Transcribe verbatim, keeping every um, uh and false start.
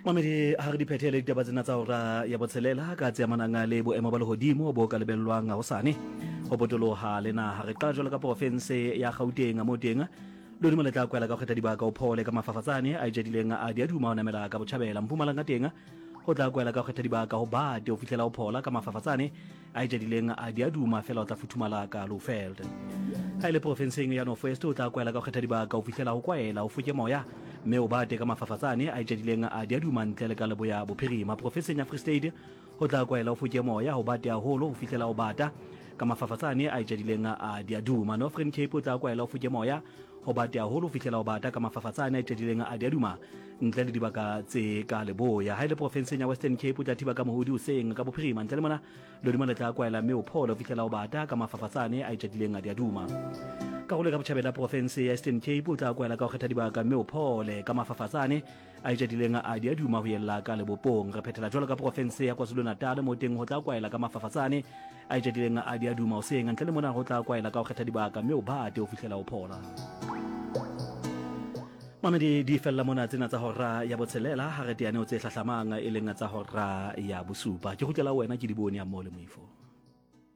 Mamedi ha re di phethele ditaba tsena tsa hora ya botshelela ka tse amanang le boemo ba lehodimo bo ka lebellwang hosane ho potoloha le naha re qala jwalo ka province ya Gauteng mo teng lodi mo le tla kwela ka kgetha dibaka o phole ka mafafatsane a jedileng a dia duma o namela ka botjhabela Mpumalanga teng ho tla kwela ka kgetha dibaka ho bate o fihlela o phola ka mafafatsane a jedileng a dia duma fela o tla futhumala ka Lowveld ha ile province ya North West o tla kwela ka kgetha dibaka o fihlela ho kwaela o fuke moya mme o bate ka mafafatsane a jedileng a dia duma ntle le ka leboya bophirima province ya Free State ho tla kwaela o fuke moya ho bate haholo ho fihlela o bata ka mafafatsane a jedileng a dia duma Northern Cape o tla kwaela o fuke moya ho bate haholo ho fihlela o bata ka mafafatsane a jedileng a dia duma ntle le dibaka tse ka leboya ha ile province ya Western Cape o tla thiba ka mohodi o seng ka bophirima ntle le mona lodimo le tla kwaela mme o pholo ho fihlela o bata ka mafafatsane a jedileng a dia duma ka go le ka botjhabela province ya Eastern Cape o tla kwela ka go kgetha dibaka mme o phole ka mafafatsane a jedileng a dia duma ho yella ka lebopong re phethela jwalo ka province ya KwaZulu-Natal mo teng ho tla kwaela ka mafafatsane a jedileng a dia duma o seng ntle le mona ho tla kwaela ka go kgetha dibaka mme o bate ho fihlela o phola Mamedi di fella mona tsena tsa hora ya botshelela ha re teane o tse hlahlamang e leng tsa hora ya bosupa ke go tlela wena ke di bone ya mo le moifo